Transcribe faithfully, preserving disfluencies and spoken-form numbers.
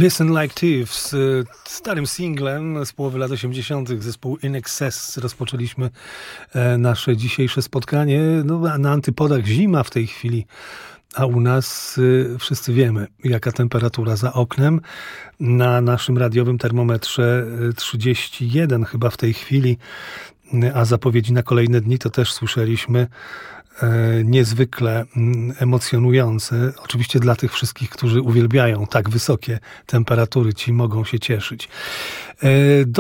Listen Like Thieves, starym singlem z połowy lat osiemdziesiątych zespołu In Excess rozpoczęliśmy nasze dzisiejsze spotkanie. No, na antypodach zima w tej chwili, a u nas wszyscy wiemy, jaka temperatura za oknem. Na naszym radiowym termometrze trzydzieści jeden chyba w tej chwili, a zapowiedzi na kolejne dni to też słyszeliśmy. Niezwykle emocjonujące. Oczywiście dla tych wszystkich, którzy uwielbiają tak wysokie temperatury, ci mogą się cieszyć.